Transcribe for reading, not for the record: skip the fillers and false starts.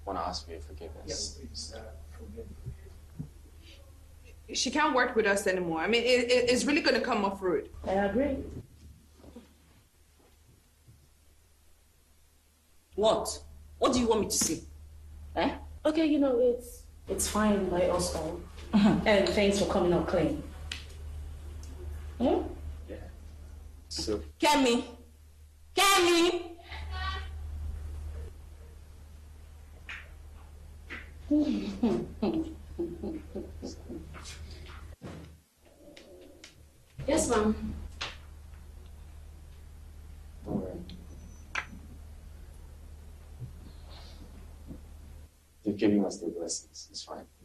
want to ask for your forgiveness. Yes, please, forgive me. She can't work with us anymore. I mean, it's really going to come off rude. I agree. What? What do you want me to say? Eh? Okay, you know, it's fine by us all. And thanks for coming out clean. Yeah. So... Kemi! Kemi! Yes, ma'am. Don't worry. You're giving us the blessings. It's fine.